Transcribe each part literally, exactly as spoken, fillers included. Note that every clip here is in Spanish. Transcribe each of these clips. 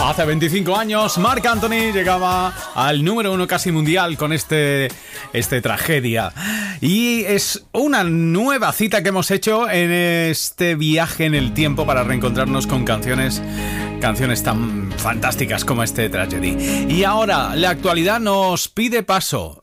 Hace veinticinco años, Marc Anthony llegaba al número uno casi mundial con este, este tragedia. Y es una nueva cita que hemos hecho en este viaje en el tiempo para reencontrarnos con canciones, canciones tan fantásticas como este Tragedy. Y ahora, la actualidad nos pide paso.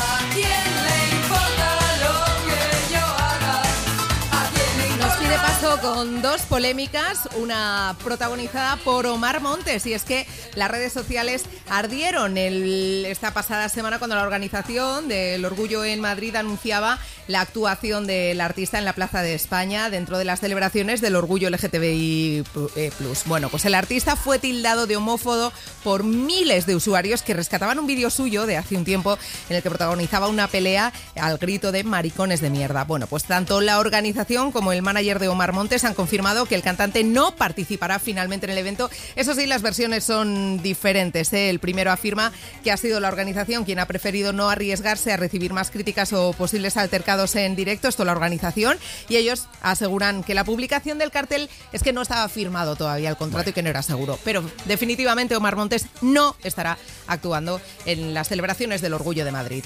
Con dos polémicas, una protagonizada por Omar Montes, y es que las redes sociales ardieron el, esta pasada semana cuando la organización del Orgullo en Madrid anunciaba la actuación del artista en la Plaza de España dentro de las celebraciones del Orgullo L G T B I plus. Bueno, pues el artista fue tildado de homófobo por miles de usuarios que rescataban un vídeo suyo de hace un tiempo en el que protagonizaba una pelea al grito de maricones de mierda. Bueno, pues tanto la organización como el manager de Omar Montes han confirmado que el cantante no participará finalmente en el evento. Eso sí, las versiones son diferentes, ¿eh? El primero afirma que ha sido la organización quien ha preferido no arriesgarse a recibir más críticas o posibles altercados en directo, esto la organización, y ellos aseguran que la publicación del cartel es que no estaba firmado todavía el contrato bueno. y que no era seguro. Pero definitivamente Omar Montes no estará actuando en las celebraciones del Orgullo de Madrid.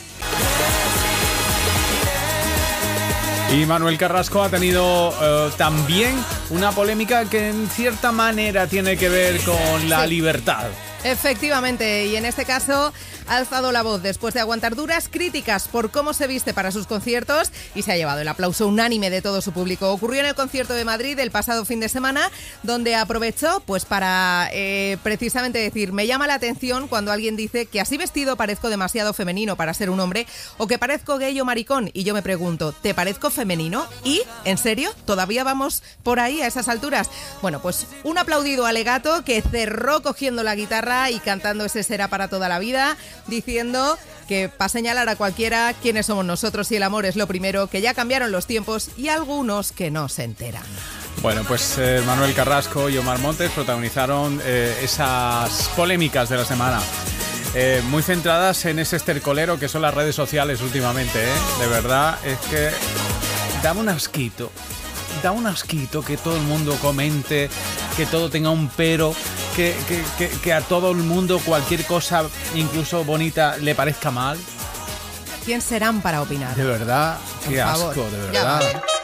Y Manuel Carrasco ha tenido uh, también una polémica que en cierta manera tiene que ver con la sí. libertad. Efectivamente, y en este caso ha alzado la voz después de aguantar duras críticas por cómo se viste para sus conciertos y se ha llevado el aplauso unánime de todo su público. Ocurrió en el concierto de Madrid el pasado fin de semana, donde aprovechó pues para eh, precisamente decir: me llama la atención cuando alguien dice que así vestido parezco demasiado femenino para ser un hombre, o que parezco gay o maricón, y yo me pregunto, ¿te parezco femenino? ¿Y? ¿En serio? ¿Todavía vamos por ahí a esas alturas? Bueno, pues un aplaudido alegato que cerró cogiendo la guitarra y cantando ese Será para toda la vida, diciendo que para señalar a cualquiera quiénes somos nosotros y el amor es lo primero, que ya cambiaron los tiempos y algunos que no se enteran. Bueno, pues eh, Manuel Carrasco y Omar Montes protagonizaron eh, esas polémicas de la semana. Eh, muy centradas en ese estercolero que son las redes sociales últimamente, ¿eh? De verdad, es que da un asquito. Da un asquito que todo el mundo comente, que todo tenga un pero, que, que, que, que a todo el mundo cualquier cosa, incluso bonita, le parezca mal. ¿Quién serán para opinar? De verdad, qué Por asco, favor, de verdad.